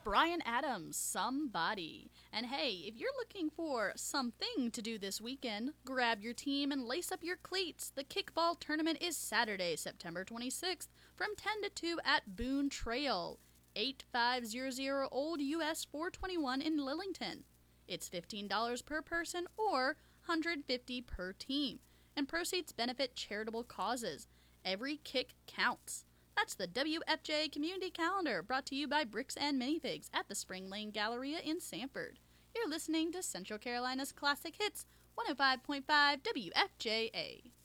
Brian Adams, Somebody. And hey, if you're looking for something to do this weekend, grab your team and lace up your cleats. The kickball tournament is Saturday, September 26th from 10 to 2 at Boone Trail, 8500 Old US 421 in Lillington. It's $15 per person or $150 per team, and proceeds benefit charitable causes. Every kick counts. That's the WFJ Community Calendar, brought to you by Bricks and Minifigs at the Spring Lane Galleria in Sanford. You're listening to Central Carolina's Classic Hits, 105.5 WFJA.